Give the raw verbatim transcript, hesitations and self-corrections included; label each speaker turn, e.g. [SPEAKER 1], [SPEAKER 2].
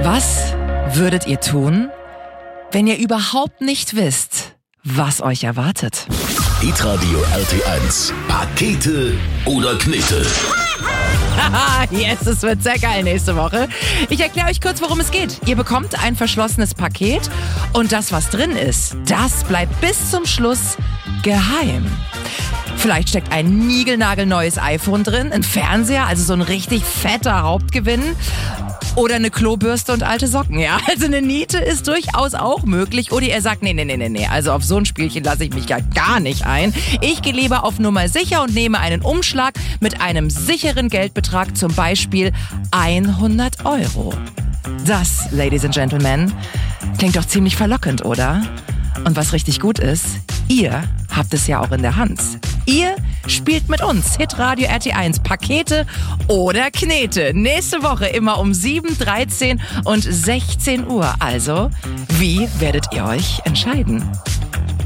[SPEAKER 1] Was würdet ihr tun, wenn ihr überhaupt nicht wisst, was euch erwartet?
[SPEAKER 2] Hitradio R T eins. Pakete oder Knete?
[SPEAKER 1] Yes, es wird sehr geil nächste Woche. Ich erkläre euch kurz, worum es geht. Ihr bekommt ein verschlossenes Paket und das, was drin ist, das bleibt bis zum Schluss geheim. Vielleicht steckt ein niegelnagelneues iPhone drin, ein Fernseher, also so ein richtig fetter Hauptgewinn. Oder eine Klobürste und alte Socken, ja. Also eine Niete ist durchaus auch möglich. Oder ihr sagt, nee, nee, nee, nee, nee. Also auf so ein Spielchen lasse ich mich ja gar nicht ein. Ich gehe lieber auf Nummer sicher und nehme einen Umschlag mit einem sicheren Geldbetrag, zum Beispiel hundert Euro. Das, Ladies and Gentlemen, klingt doch ziemlich verlockend, oder? Und was richtig gut ist, ihr habt es ja auch in der Hand. Ihr spielt mit uns Hitradio R T eins, Pakete oder Knete. Nächste Woche immer um sieben, dreizehn und sechzehn Uhr. Also, wie werdet ihr euch entscheiden?